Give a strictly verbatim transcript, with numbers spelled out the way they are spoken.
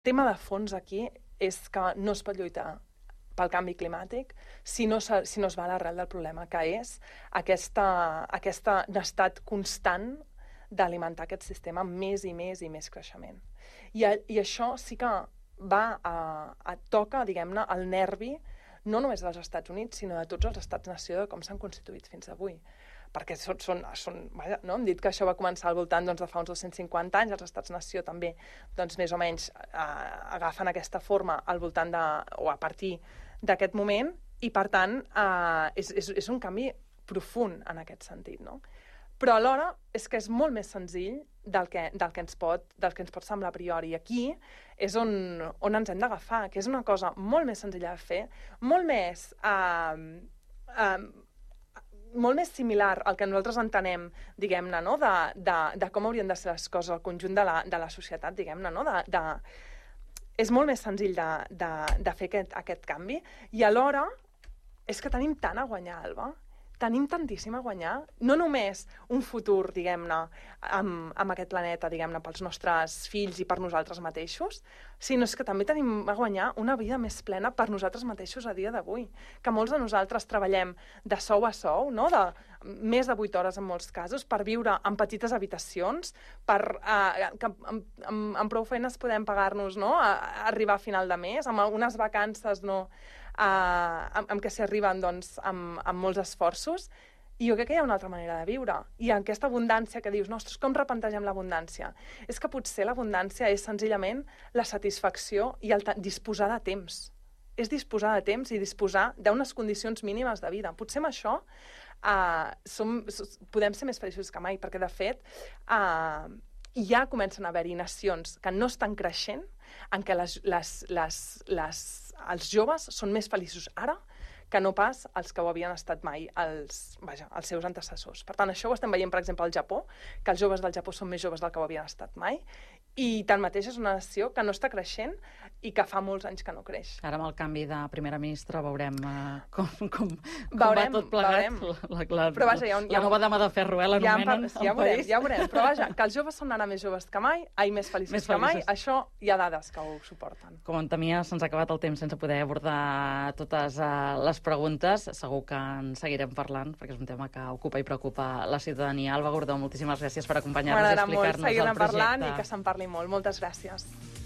tema de fons aquí és que no es pot lluitar pel canvi climàtic si no, si no es va a l'arrel del problema, que és aquesta, aquesta estat constant d'alimentar aquest sistema amb més i més i més creixement. I, i això sí que va a, a toca, diguem-ne, el nervi no només dels Estats Units, sinó de tots els estats-nació de com s'han constituït fins avui. Perquè són, són, són vaja, no? Hem dit que això va començar al voltant doncs, de fa uns dos-cents cinquanta anys, els estats-nació també doncs, més o menys eh, agafen aquesta forma al voltant de, o a partir d'aquest moment, i per tant eh, és, és, és un canvi profund en aquest sentit, no? Però alhora és que és molt més senzill del que, del que, ens, pot, del que ens pot semblar a priori. Aquí és on, on ens hem d'agafar, que és una cosa molt més senzilla de fer, molt més... Eh, eh, molt més similar al que nosaltres entenem, diguem-ne, no? de, de, de com haurien de ser les coses, el conjunt de la, de la societat, diguem-ne, no? de, de... és molt més senzill de, de, de fer aquest, aquest canvi, i alhora és que tenim tant a guanyar, Alba, tenim tantíssim a guanyar, no només un futur, diguem-ne, amb, amb aquest planeta, diguem-ne, pels nostres fills i per nosaltres mateixos, sinó que també tenim a guanyar una vida més plena per nosaltres mateixos a dia d'avui. Que molts de nosaltres treballem de sou a sou, no? de més de vuit hores en molts casos, per viure en petites habitacions, per, eh, que amb, amb, amb prou feines podem pagar-nos, no? a, a arribar a final de mes, amb unes vacances no? Uh, amb, amb què s'hi arriben doncs, amb, amb molts esforços, i jo crec que hi ha una altra manera de viure. I aquesta abundància que dius, ostres, com replantegem l'abundància? És que potser l'abundància és senzillament la satisfacció i el disposar de temps. És disposar de temps i disposar d'unes condicions mínimes de vida. Potser amb això uh, som, podem ser més feliços que mai, perquè de fet uh, ja comencen a haver-hi nacions que no estan creixent, en què les, les, les, les, els joves són més feliços ara que no pas els que ho havien estat mai els, vaja, els seus antecessors. Per tant, això ho estem veient, per exemple, al Japó, que els joves del Japó són més joves del que ho havien estat mai, i tanmateix és una nació que no està creixent i que fa molts anys que no creix. Ara amb el canvi de primera ministra veurem uh, com, com, com veurem, va tot plegat. Veurem. La, la, però vaja, ja, la nova dama de ferro, eh, l'anomenen ja, ja, veurem, ja veurem, però vaja, que els joves són ara més joves que mai, ai, més feliços més que feliços. mai, això hi ha dades que ho suporten. Com en temia, se'ns ha acabat el temps sense poder abordar totes uh, les preguntes. Segur que en seguirem parlant, perquè és un tema que ocupa i preocupa la ciutadania. Alba Gordó, moltíssimes gràcies per acompanyar-nos i explicar-nos el projecte. M'agrada molt seguir-ne parlant i que se'n parli molt. Moltes gràcies.